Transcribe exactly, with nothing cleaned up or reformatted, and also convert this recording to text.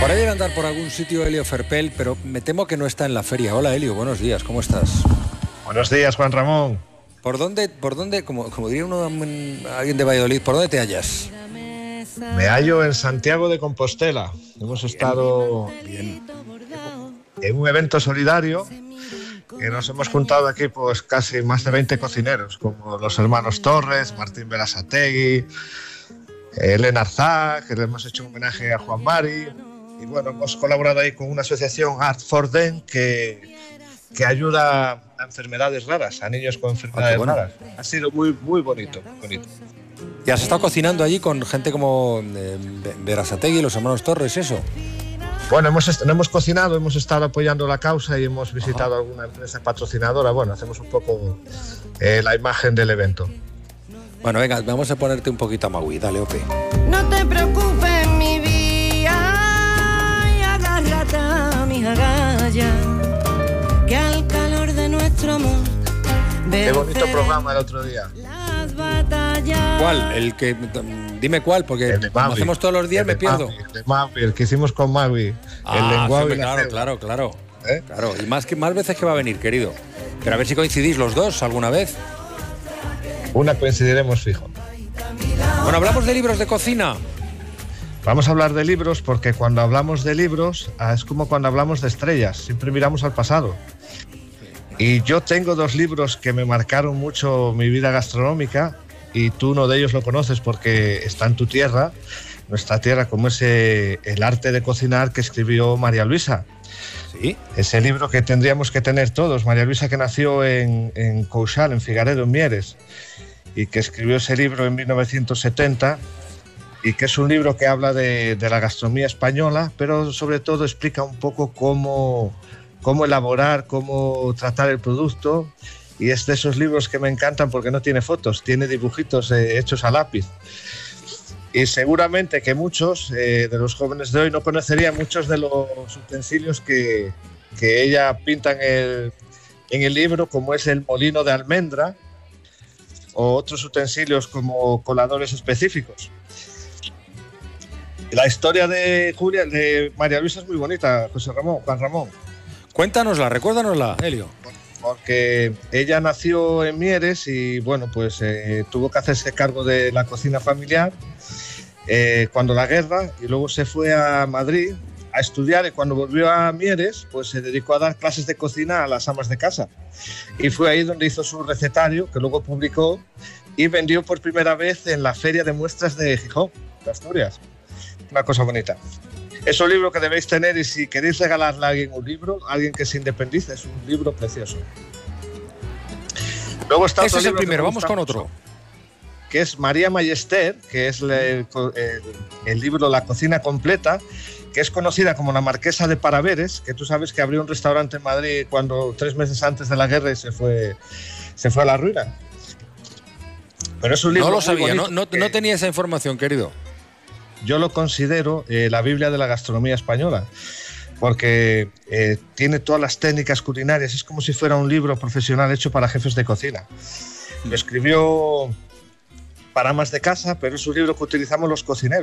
Por ahí debe andar por algún sitio Elio Ferpel, pero me temo que no está en la feria. Hola Elio, buenos días, ¿cómo estás? Buenos días, Juan Ramón. ¿Por dónde, por dónde como, como diría uno, alguien de Valladolid, por dónde te hallas? Me hallo en Santiago de Compostela. Hemos bien, estado bien. en un evento solidario que nos hemos juntado aquí pues casi más de veinte cocineros, como los hermanos Torres, Martín Berasategui, Elena Arzá, que le hemos hecho un homenaje a Juan Mari. Y bueno, hemos colaborado ahí con una asociación Art for Them que, que ayuda a enfermedades raras, a niños con enfermedades bueno. raras. Ha sido muy, muy bonito, bonito. ¿Y has estado cocinando allí con gente como eh, Berasategui y los hermanos Torres, eso? Bueno, hemos, no hemos cocinado, hemos estado apoyando la causa y hemos visitado Ajá. alguna empresa patrocinadora. Bueno, hacemos un poco eh, la imagen del evento. Bueno, venga, vamos a ponerte un poquito a Magui, dale, Ope. No te preocupes, mi vida, y agárrate a mis agallas, que al calor de nuestro amor... Qué bonito programa el otro día. ¿Cuál? El que... Dime cuál, porque como hacemos todos los días me pierdo. Mavi, el de Mavi, el que hicimos con Mavi. Ah, el lenguaje sí, claro, claro, claro, ¿Eh? claro. Y más, que, más veces que va a venir, querido. Pero a ver si coincidís los dos alguna vez. Una coincidiremos fijo. Bueno, hablamos de libros de cocina. Vamos a hablar de libros porque cuando hablamos de libros es como cuando hablamos de estrellas. Siempre miramos al pasado. Y yo tengo dos libros que me marcaron mucho mi vida gastronómica y tú uno de ellos lo conoces porque está en tu tierra, nuestra tierra, como es eh, El arte de cocinar que escribió María Luisa. Sí. Ese libro que tendríamos que tener todos. María Luisa, que nació en, en Couchal, en Figaredo, en Mieres, y que escribió ese libro en mil novecientos setenta y que es un libro que habla de, de la gastronomía española, pero sobre todo explica un poco cómo... cómo elaborar, cómo tratar el producto, y es de esos libros que me encantan porque no tiene fotos, tiene dibujitos eh, hechos a lápiz. Y seguramente que muchos eh, de los jóvenes de hoy no conocerían muchos de los utensilios que, que ella pinta en el, en el libro, como es el molino de almendra o otros utensilios como coladores específicos. La historia de Julia, de María Luisa, es muy bonita, José Ramón, Juan Ramón. Cuéntanosla, recuérdanosla, Elio. Porque ella nació en Mieres y bueno, pues eh, tuvo que hacerse cargo de la cocina familiar eh, cuando la guerra, y luego se fue a Madrid a estudiar, y cuando volvió a Mieres pues se dedicó a dar clases de cocina a las amas de casa, y fue ahí donde hizo su recetario que luego publicó y vendió por primera vez en la Feria de Muestras de Gijón, de Asturias. Una cosa bonita. Es un libro que debéis tener, y si queréis regalarle a alguien un libro, a alguien que se independice, es un libro precioso. Luego está Ese otro es el libro primero, vamos con otro. Que es María Mayester, que es el, el, el libro La cocina completa, que es conocida como la Marquesa de Paraveres, que tú sabes que abrió un restaurante en Madrid cuando tres meses antes de la guerra y se fue, se fue a la ruina. Pero es un libro no lo sabía, bonito, no, no, que... no tenía esa información, querido. Yo lo considero eh, la Biblia de la gastronomía española, porque eh, tiene todas las técnicas culinarias. Es como si fuera un libro profesional hecho para jefes de cocina. Lo escribió para amas de casa, pero es un libro que utilizamos los cocineros.